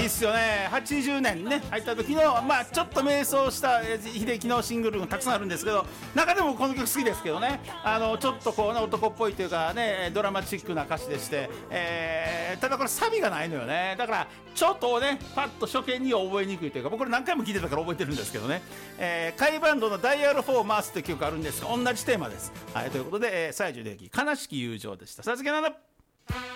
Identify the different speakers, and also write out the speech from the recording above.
Speaker 1: っすよね。80年ね入った時のちょっと迷走した秀樹のシングルがたくさんあるんですけど、中でもこの曲好きですけどね。ちょっとこうね男っぽいというかねドラマチックな歌詞でして、ただこれサビがないのよね。だからちょっとねパッと初見には覚えにくいというか、僕これ何回も聴いてたから覚えてるんですけどね。カイバンドのダイヤル4回すという曲があるんですが同じテーマです。はい、ということで西城秀樹悲しき友情でした。さすがな